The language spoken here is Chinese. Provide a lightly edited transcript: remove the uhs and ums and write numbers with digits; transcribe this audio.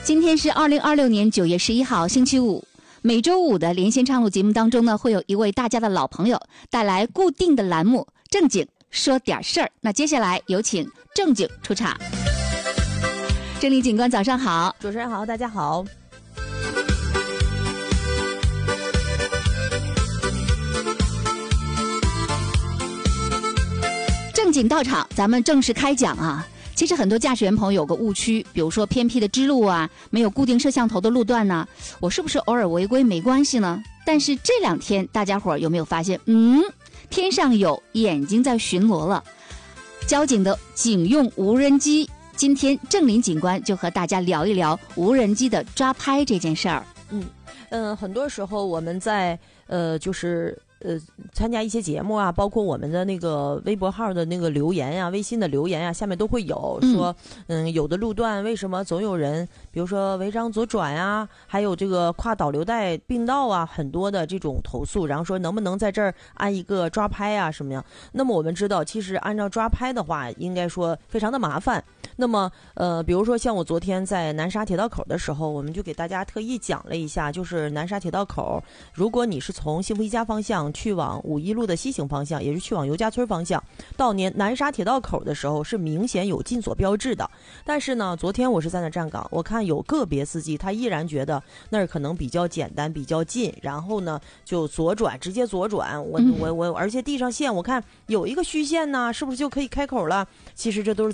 今天是2026年9月11号，星期五。每周五的连线畅录节目当中呢，会有一位大家的老朋友带来固定的栏目，正经说点事儿。那接下来有请正经出场。正理警官早上好。 主持人好，大家好。 正经到场，咱们正式开讲啊。其实很多驾驶员朋友有个误区，比如说偏僻的支路啊，没有固定摄像头的路段呢，我是不是偶尔违规没关系呢？但是这两天大家伙有没有发现，天上有眼睛在巡逻了？交警的警用无人机，今天正林警官就和大家聊一聊无人机的抓拍这件事儿。 很多时候我们在参加一些节目啊，包括我们的那个微博号的那个留言呀、微信的留言呀，下面都会有说，有的路段为什么总有人，比如说违章左转啊，还有这个跨导流带并道啊，很多的这种投诉，然后说能不能在这儿安一个抓拍啊什么样？那么我们知道，其实按照抓拍的话，应该说非常的麻烦。那么比如说像我昨天在南沙铁道口的时候，我们就给大家特意讲了一下，就是南沙铁道口，如果你是从幸福一家方向去往五一路的西行方向，也是去往尤家村方向，到南沙铁道口的时候是明显有禁锁标志的。但是呢，昨天我是在那站岗，我看有个别司机他依然觉得那儿可能比较简单比较近，然后呢就直接左转。而且地上线我看有一个虚线呢，是不是就可以开口了？其实这都是